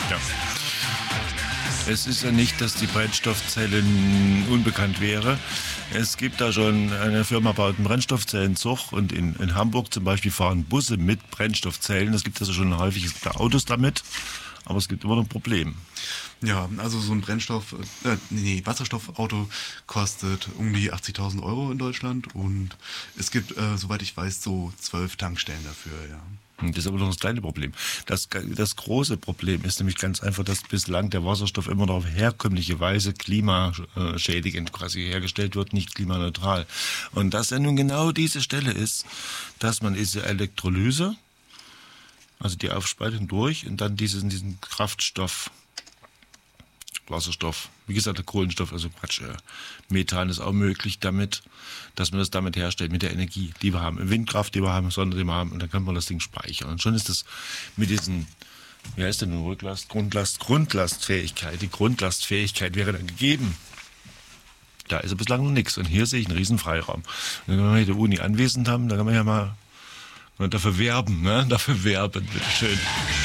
Ja. Es ist ja nicht, dass die Brennstoffzelle unbekannt wäre. Es gibt da schon, eine Firma baut einen Brennstoffzellenzug und in Hamburg zum Beispiel fahren Busse mit Brennstoffzellen. Es gibt also schon häufig Autos damit, aber es gibt immer noch ein Problem. Ja, also so ein Wasserstoffauto kostet um die 80.000 Euro in Deutschland und es gibt, soweit ich weiß, so 12 Tankstellen dafür, ja. Das ist aber noch das kleine Problem. Das große Problem ist nämlich ganz einfach, dass bislang der Wasserstoff immer noch auf herkömmliche Weise klimaschädigend quasi hergestellt wird, nicht klimaneutral. Und dass ja nun genau diese Stelle ist, dass man diese Elektrolyse, also die Aufspaltung durch und dann diesen Kraftstoff, Wasserstoff, wie gesagt, der Kohlenstoff, also Quatsch, Methan ist auch möglich damit, dass man das damit herstellt, mit der Energie, die wir haben, Windkraft, die wir haben, Sonne, die wir haben, und dann kann man das Ding speichern. Und schon ist das mit diesen, wie heißt denn nun, Rücklast, Grundlastfähigkeit, die Grundlastfähigkeit wäre dann gegeben. Da ist ja bislang noch nichts. Und hier sehe ich einen riesen Freiraum. Und wenn wir hier die Uni anwesend haben, dann kann man ja mal dafür werben, bitteschön.